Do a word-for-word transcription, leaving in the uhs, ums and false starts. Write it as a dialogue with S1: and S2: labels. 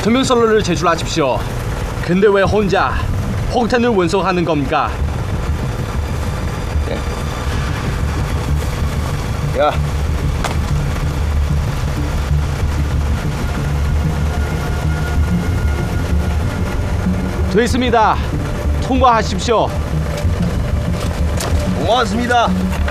S1: 투명선로를 제출하십시오. 근데 왜 혼자 폭탄을 운송하는 겁니까?
S2: 야,
S1: 됐습니다. 통과하십시오.
S2: 고맙습니다.